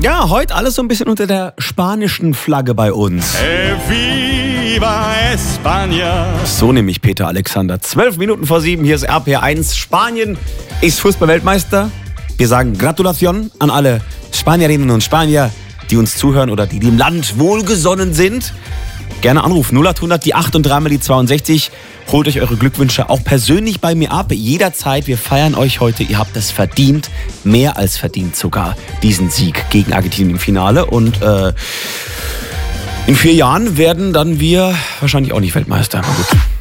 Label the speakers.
Speaker 1: Ja, heute alles so ein bisschen unter der spanischen Flagge bei uns.
Speaker 2: Viva España.
Speaker 1: So nämlich Peter Alexander. 12 Minuten vor 7, hier ist RPR1. Spanien ist Fußballweltmeister. Wir sagen Gratulation an alle Spanierinnen und Spanier, die uns zuhören oder die dem Land wohlgesonnen sind. Gerne anrufen, 0800, die 8 und 3 mal die 62. Holt euch eure Glückwünsche auch persönlich bei mir ab. Jederzeit, wir feiern euch heute. Ihr habt es verdient, mehr als verdient sogar, diesen Sieg gegen Argentinien im Finale. Und in 4 Jahren werden dann wir wahrscheinlich auch nicht Weltmeister. Aber gut.